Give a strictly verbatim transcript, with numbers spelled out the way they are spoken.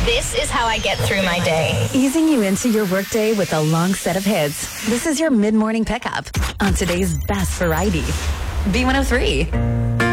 This is how I get through my day. Easing you into your workday with a long set of hits. This is your mid-morning pickup on today's best variety. B one oh three.